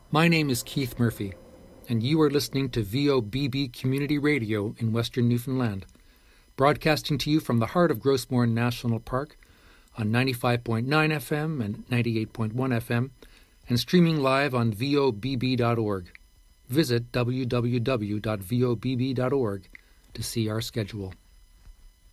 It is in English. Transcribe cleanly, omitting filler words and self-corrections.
My name is Keith Murphy, and you are listening to VOBB Community Radio in Western Newfoundland, broadcasting to you from the heart of Grossmorn National Park on 95.9 FM and 98.1 FM, and streaming live on vobb.org. Visit www.vobb.org to see our schedule.